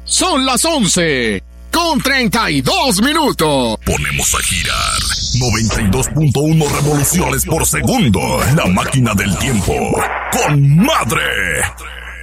Son las 11:32. Ponemos a girar 92.1 revoluciones por segundo. La máquina del tiempo. ¡Con madre!